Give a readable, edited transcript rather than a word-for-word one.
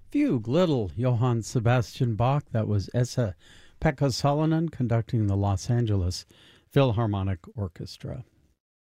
Fugue, Little, Johann Sebastian Bach. That was Esa Pekka Salonen conducting the Los Angeles Philharmonic Orchestra.